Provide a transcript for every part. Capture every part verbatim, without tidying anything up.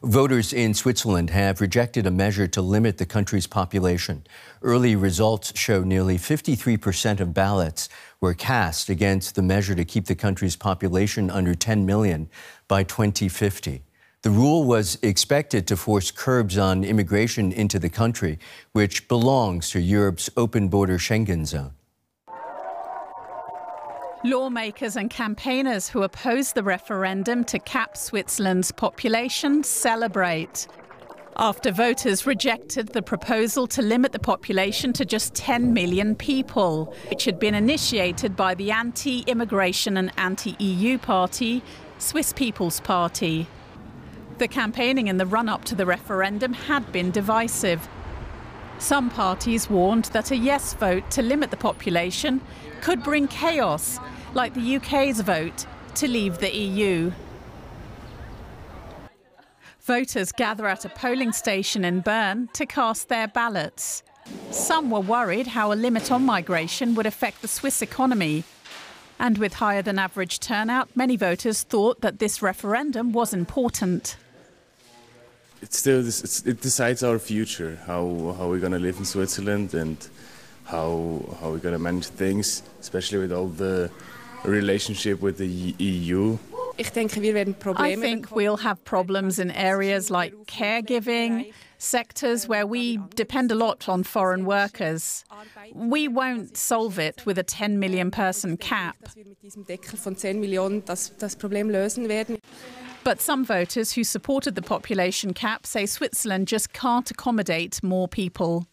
Voters in Switzerland have rejected a measure to limit the country's population. Early results show nearly fifty-three percent of ballots were cast against the measure to keep the country's population under ten million by twenty fifty. The rule was expected to force curbs on immigration into the country, which belongs to Europe's open border Schengen zone. Lawmakers and campaigners who opposed the referendum to cap Switzerland's population celebrate. After voters rejected the proposal to limit the population to just ten million people, which had been initiated by the anti-immigration and anti-E U party, Swiss People's Party. The campaigning in the run-up to the referendum had been divisive. Some parties warned that a yes vote to limit the population could bring chaos, like the U K's vote to leave the E U. Voters gather at a polling station in Bern to cast their ballots. Some were worried how a limit on migration would affect the Swiss economy. And with higher than average turnout, many voters thought that this referendum was important. It's still, it's, it decides our future, how, how we're going to live in Switzerland and how, how we're going to manage things, especially with all the relationship with the E U. I think we'll have problems in areas like caregiving, sectors where we depend a lot on foreign workers. We won't solve it with a ten million person cap. But some voters who supported the population cap say Switzerland just can't accommodate more people.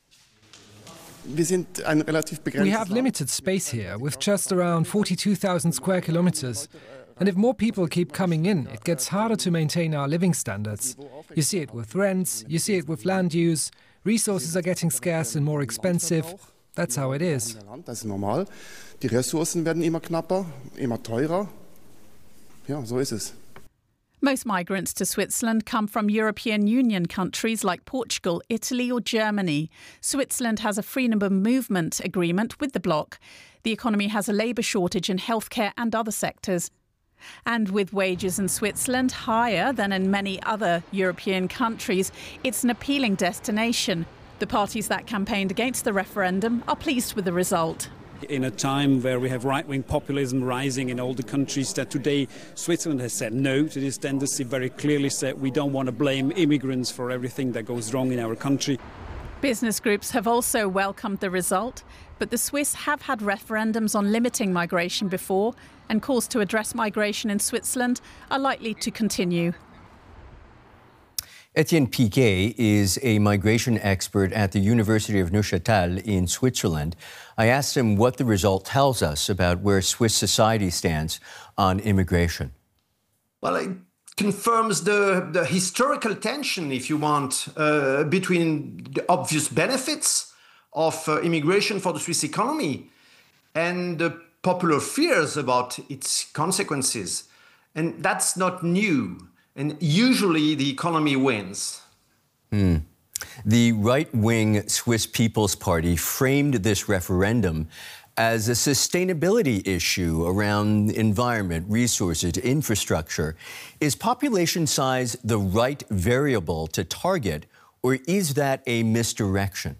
We have limited space here, with just around forty-two thousand square kilometers. And if more people keep coming in, it gets harder to maintain our living standards. You see it with rents, you see it with land use, resources are getting scarce and more expensive. That's how it is. Die Ressourcen werden immer knapper, immer teurer. Ja, so ist es. Most migrants to Switzerland come from European Union countries like Portugal, Italy or Germany. Switzerland has a freedom of movement agreement with the bloc. The economy has a labour shortage in healthcare and other sectors. And with wages in Switzerland higher than in many other European countries, it's an appealing destination. The parties that campaigned against the referendum are pleased with the result. In a time where we have right-wing populism rising in all the countries, that today Switzerland has said no to this tendency, very clearly said we don't want to blame immigrants for everything that goes wrong in our country. Business groups have also welcomed the result, but the Swiss have had referendums on limiting migration before, and calls to address migration in Switzerland are likely to continue. Etienne Piquet is a migration expert at the University of Neuchâtel in Switzerland. I asked him what the result tells us about where Swiss society stands on immigration. Well, it confirms the, the historical tension, if you want, uh, between the obvious benefits of uh, immigration for the Swiss economy and the popular fears about its consequences. And that's not new. And usually the economy wins. Mm. The right-wing Swiss People's Party framed this referendum as a sustainability issue around environment, resources, infrastructure. Is population size the right variable to target, or is that a misdirection?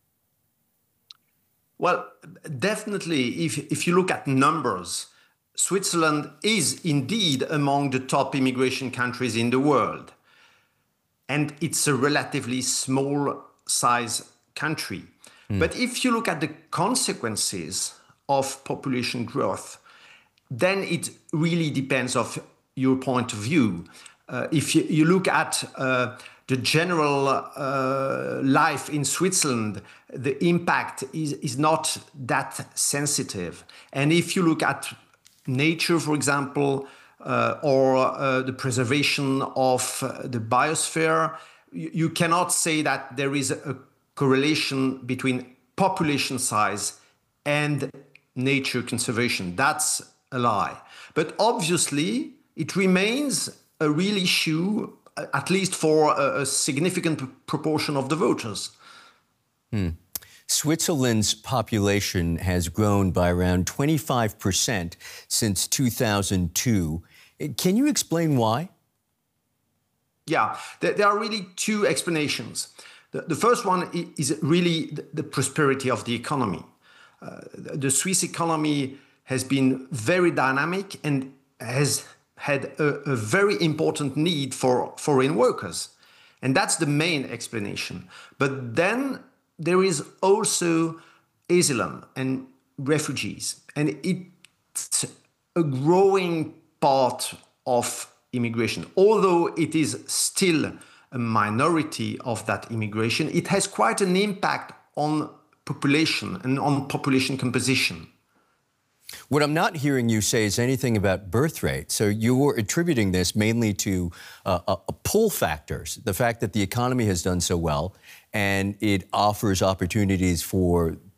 Well, definitely, if, if you look at numbers, Switzerland is indeed among the top immigration countries in the world. And it's a relatively small size country. Mm. But if you look at the consequences of population growth, then it really depends on your point of view. Uh, if you, you look at uh, the general uh, life in Switzerland, the impact is, is not that sensitive. And if you look at nature, for example, uh, or uh, the preservation of uh, the biosphere, you, you cannot say that there is a correlation between population size and nature conservation. That's a lie. But obviously, it remains a real issue, at least for a, a significant proportion of the voters. Hmm. Switzerland's population has grown by around twenty-five percent since two thousand two. Can you explain why? Yeah, there, there are really two explanations. The, the first one is really the, the prosperity of the economy. Uh, the Swiss economy has been very dynamic and has had a, a very important need for foreign workers. And that's the main explanation. But then there is also asylum and refugees. And it's a growing part of immigration. Although it is still a minority of that immigration, it has quite an impact on population and on population composition. What I'm not hearing you say is anything about birth rate. So you're attributing this mainly to uh, uh, pull factors, the fact that the economy has done so well and it offers opportunities for